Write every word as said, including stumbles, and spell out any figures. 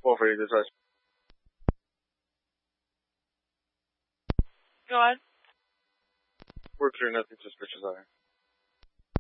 Well, for you, this is Go on. we're clear, nothing suspicious on here.